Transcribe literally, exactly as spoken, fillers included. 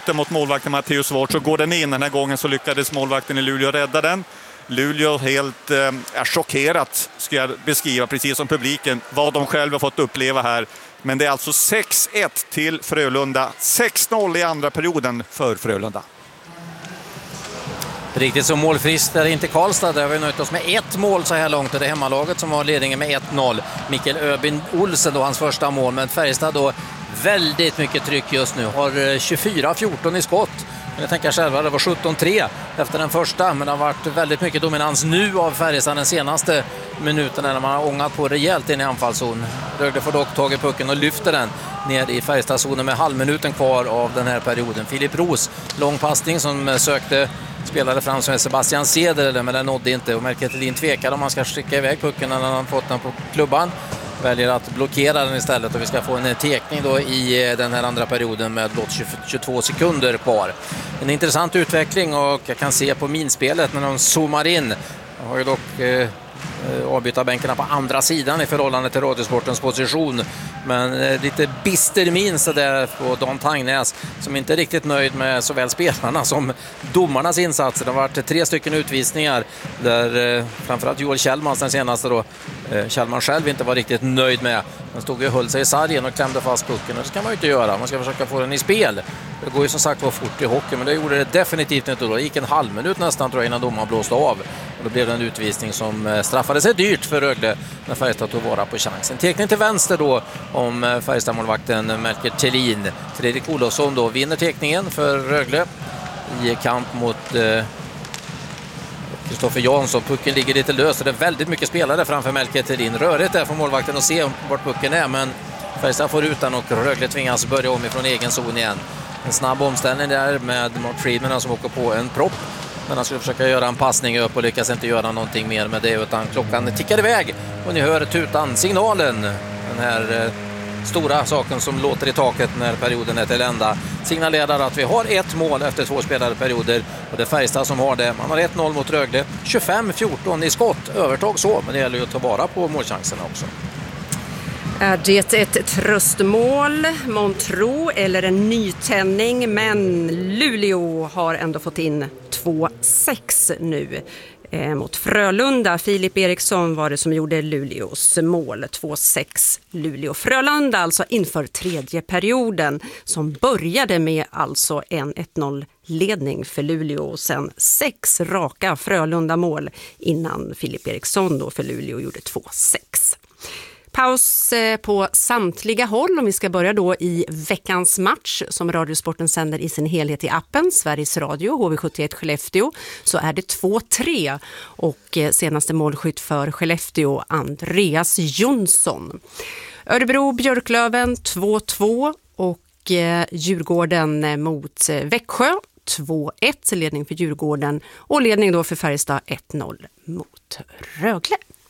skjuter mot målvakten Matteus Ward, så går den in. Den här gången så lyckades målvakten i Luleå rädda den. Luleå helt eh, är chockerat, ska jag beskriva, precis som publiken, vad de själva fått uppleva här. Men det är alltså sex ett till Frölunda. sex noll i andra perioden för Frölunda. Riktigt så målfrist är inte Karlstad. Där har vi nöjt oss med ett mål så här långt. Det är hemmalaget som har ledningen med ett noll. Mikael Öbind Olsen då, hans första mål. Men Färjestad då väldigt mycket tryck just nu. Har tjugofyra fjorton i skott. Jag tänker själva, det var sjutton tre efter den första. Men det har varit väldigt mycket dominans nu av Färjestad den senaste minuten när man har ångat på rejält in i anfallszon. Rögle får dock tag i pucken och lyfter den ner i Färjestadzonen med halvminuten kvar av den här perioden. Filip Roos, lång passning som sökte, spelade fram som Sebastian Ceder, men den nådde inte. Och Melker Thelin tvekar om man ska skicka iväg pucken när han fått den på klubban. Väljer att blockera den istället och vi ska få en tekning då i den här andra perioden med blott tjugotvå sekunder kvar. En intressant utveckling och jag kan se på minspelet när de zoomar in. Jag har ju dock eh, avbytarbänkarna på andra sidan i förhållande till Radiosportens position. Men eh, lite bister min så där på Dan Tangnäs som inte är riktigt nöjd med såväl spelarna som domarnas insatser. Det har varit tre stycken utvisningar där eh, framförallt Joel Kjellman den senaste då. Eh, Kjellman själv inte var riktigt nöjd med. Han stod och höll sig i sargen och klämde fast pucken. Det ska man ju inte göra. Man ska försöka få den i spel. Det går ju som sagt var fort i hockey, men det gjorde det definitivt inte då. Det gick en halv minut nästan tror jag innan domaren blåste av. Och då blev det en utvisning som straffade sig dyrt för Rögle när Färjestad tog vara på chansen. Tekning till vänster då om Färjestad-målvakten Melker Thelin. Fredrik Olofsson då vinner tekningen för Rögle i kamp mot Kristoffer Jansson. Pucken ligger lite lös och det är väldigt mycket spelare framför Melker Thelin. Rörigt där för målvakten att se vart pucken är, men Färjestad får ut den och Rögle tvingas börja om ifrån egen zon igen. En snabb omställning där med Mark Friedman som åker på en propp. Men han skulle försöka göra en passning upp och lyckas inte göra någonting mer med det, utan klockan tickar iväg och ni hör tutan, signalen, den här eh, stora saken som låter i taket när perioden är till ända. Signalerar att vi har ett mål efter två spelade perioder och det är Färjestad som har det. Man har ett noll mot Rögle, tjugofem fjorton i skott, övertag så, men det gäller ju att ta vara på målchanserna också. Är det ett tröstmål, Montro eller en nytändning? Men Luleå har ändå fått in två sex nu eh, mot Frölunda. Filip Eriksson var det som gjorde Luleås mål. två sex Luleå. Frölunda alltså inför tredje perioden som började med alltså en ett noll ledning för Luleå och sen sex raka Frölunda mål innan Filip Eriksson då för Luleå gjorde två sex. Paus på samtliga håll om vi ska börja då i veckans match som Radiosporten sänder i sin helhet i appen Sveriges Radio, H V sjuttioett Skellefteå, så är det två tre och senaste målskytt för Skellefteå Andreas Jonsson. Örebro Björklöven två två och Djurgården mot Växjö två ett, ledning för Djurgården och ledning då för Färjestad ett noll mot Rögle.